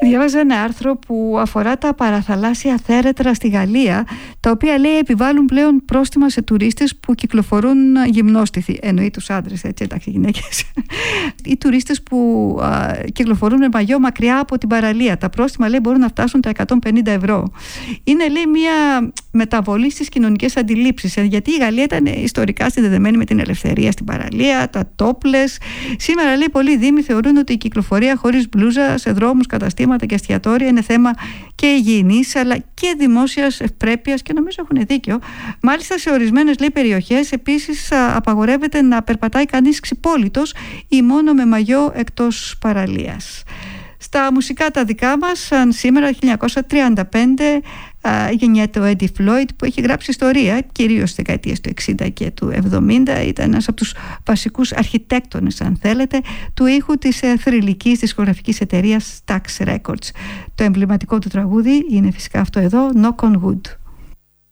Διάβαζα ένα άρθρο που αφορά τα παραθαλάσσια θέρετρα στη Γαλλία, τα οποία λέει επιβάλλουν πλέον πρόστιμα σε τουρίστες που κυκλοφορούν γυμνόστιθοι. Εννοεί τους άντρες, έτσι, εντάξει, γυναίκες. Οι τουρίστες που κυκλοφορούν με μαγιό μακριά από την παραλία. Τα πρόστιμα, λέει, μπορούν να φτάσουν τα 150 ευρώ. Είναι, λέει, μια μεταβολή στις κοινωνικές αντιλήψεις. Γιατί η Γαλλία ήταν ιστορικά συνδεδεμένη με την ελευθερία στην παραλία, τα τόπλες. Σήμερα, λέει, πολλοί δήμοι θεωρούν ότι η κυκλοφορία χωρίς μπλούζα σε δρόμους, καταστήματα και εστιατόρια είναι θέμα και υγιεινής αλλά και δημόσιας ευπρέπειας, και νομίζω έχουν δίκιο. Μάλιστα, σε ορισμένες, λέει, περιοχές επίσης απαγορεύεται να περπατάει κανείς ξυπόλυτος ή μόνο με μαγιό εκτός παραλίας. Στα μουσικά τα δικά μας, σαν σήμερα 1935 γεννιέται ο Eddie Floyd, που έχει γράψει ιστορία κυρίως στις δεκαετίες του 60 και του 70. Ήταν ένας από τους βασικούς αρχιτέκτονες, αν θέλετε, του ήχου της θρυλικής δισκογραφικής εταιρείας Stax Records. Το εμβληματικό του τραγούδι είναι φυσικά αυτό εδώ, Knock on Wood.